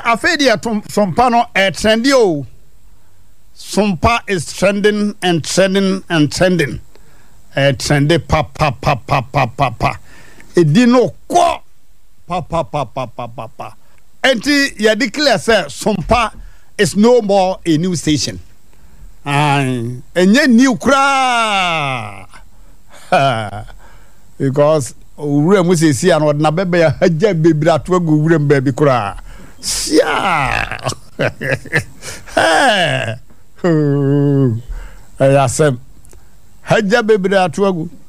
afedi sompa no trendy o. Sompa is trending and trending and trending. Trendy pa. Edino ko pa. Enti ya declare say Sompa is no more a new station. Enye new kra. Because ure mu sesi an odna bebe ya haja bebira to agu ure mbabi kra. Sia. Ayasem haja bebira to agu